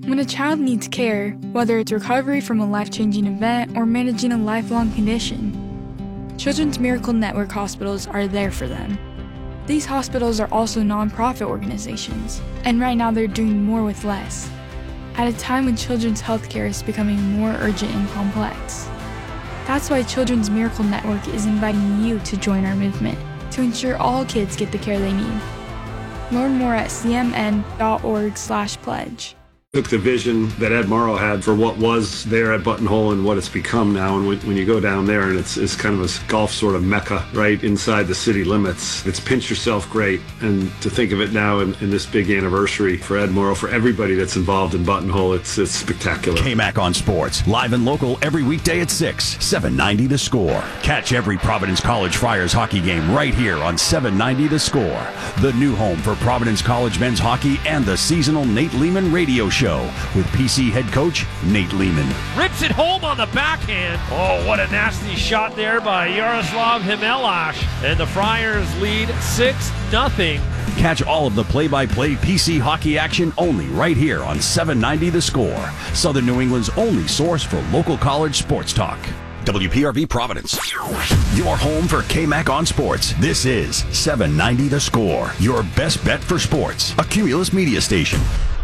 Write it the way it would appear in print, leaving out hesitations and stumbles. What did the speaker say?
When a child needs care, whether it's recovery from a life-changing event or managing a lifelong condition, Children's Miracle Network hospitals are there for them. These hospitals are also nonprofit organizations, and right now they're doing more with less, at a time when children's healthcare is becoming more urgent and complex. That's why Children's Miracle Network is inviting you to join our movement to ensure all kids get the care they need. Learn more at cmn.org/pledge. Took the vision that Ed Morrow had for what was there at Buttonhole and what it's become now. And when you go down there, and it's kind of a golf sort of mecca right inside the city limits. It's pinch yourself great. And to think of it now in this big anniversary for Ed Morrow, for everybody that's involved in Buttonhole, it's spectacular. KMAC on Sports, live and local every weekday at 6, 790 The Score. Catch every Providence College Friars hockey game right here on 790 The Score. The new home for Providence College men's hockey and the seasonal Nate Lehman radio show with PC head coach Nate Lehman. Rips it home on the backhand. Oh, what a nasty shot there by Yaroslav Himelash. And the Friars lead 6-0. Catch all of the play-by-play PC hockey action only right here on 790 The Score, Southern New England's only source for local college sports talk. WPRV Providence, your home for KMAC on Sports. This is 790 The Score, your best bet for sports. A Cumulus media station.